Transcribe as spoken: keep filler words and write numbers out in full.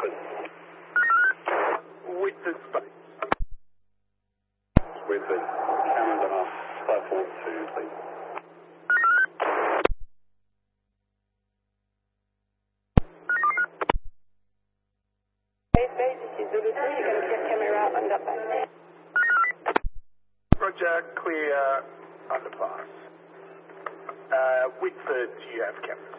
Whitford. Whitford space. Whitford. Cameron's on our platform two, please. Base base, this is Zulu three, you're going to get camera out underpass. Roger, clear underpass. Uh, Whitford, you have camera.